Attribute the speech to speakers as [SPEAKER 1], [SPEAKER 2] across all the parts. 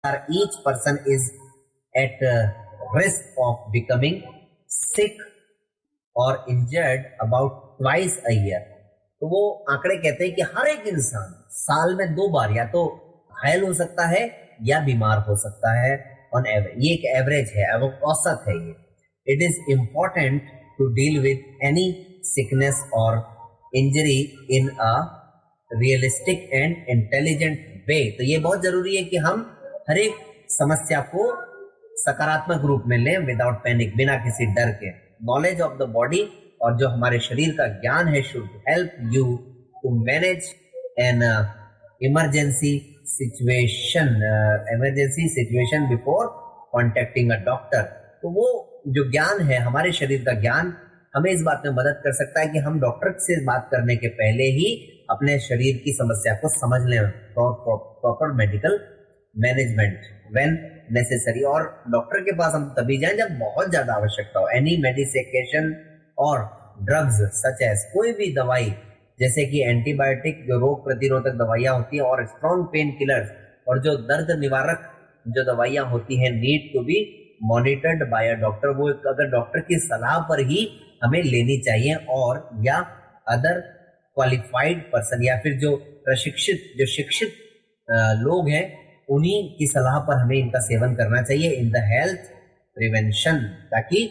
[SPEAKER 1] each person is at risk of becoming sick or injured about twice a year. तो वो आंकड़े कहते हैं कि हर एक इंसान साल में 2 बार या तो घायल हो सकता है या बीमार हो सकता है ऑन एवरेज. ये एक एवरेज है, अब औसत है ये. It is important to deal with any sickness और injury in a realistic and intelligent वे. तो ये बहुत जरूरी है कि हम हर एक समस्या को सकारात्मक रूप में लें, विदाउट पैनिक, बिना किसी डर के. नॉलेज ऑफ द बॉडी और जो हमारे शरीर का ज्ञान है should help you to manage an emergency situation before contacting a doctor. तो वो जो ज्ञान है, हमारे शरीर का ज्ञान हमें इस बात में मदद कर सकता है कि हम डॉक्टर से बात करने के पहले ही अपने शरीर की समस्या को समझ लें. Proper medical management when necessary. और डॉक्टर के पास हम तभी जाएं जब बहुत ज्यादा आवश्यकता हो. एनी मेडिकेशन और ड्रग्स सच एज, कोई भी दवाई जैसे कि एंटीबायोटिक जो रोग प्रतिरोधक दवाइयां होती है और स्ट्रॉन्ग पेन किलर्स और जो दर्द निवारक जो दवाइयां होती हैं, need to be monitored by a doctor. वो अगर डॉक्टर की सलाह पर ही हमें लेनी चाहिए, और या अदर क्वालिफाइड पर्सन या फिर जो शिक्षित लोग हैं उन्हीं की सलाह पर हमें इनका सेवन करना चाहिए इन द हेल्थ प्रिवेंशन, ताकि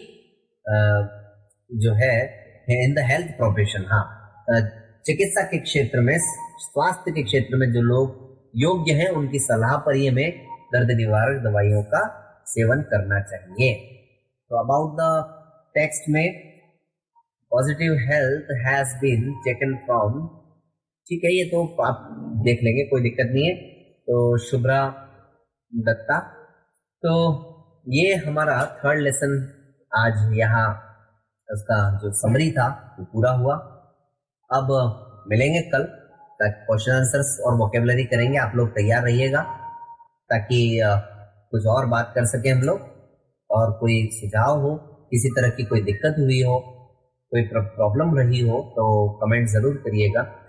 [SPEAKER 1] जो है इन द हेल्थ प्रोफेशन. हाँ, चिकित्सा के क्षेत्र में, स्वास्थ्य के क्षेत्र में जो लोग योग्य हैं उनकी सलाह पर ही हमें दर्द निवारक दवाइयों का सेवन करना चाहिए. तो अबाउट द टेक्स्ट में positive health has been taken from, ठीक है, ये तो आप देख लेंगे, कोई दिक्कत नहीं है. तो शुभ्रा दत्ता. तो ये हमारा 3rd लेसन आज यहाँ उसका जो समरी था वो पूरा हुआ. अब मिलेंगे कल, क्वेश्चन आंसर्स और वोकेबलरी करेंगे. आप लोग तैयार रहिएगा ताकि कुछ और बात कर सके हम लोग. और कोई सुझाव हो, किसी तरह की कोई दिक्कत हुई हो, कोई प्रॉब्लम रही हो तो कमेंट जरूर करिएगा.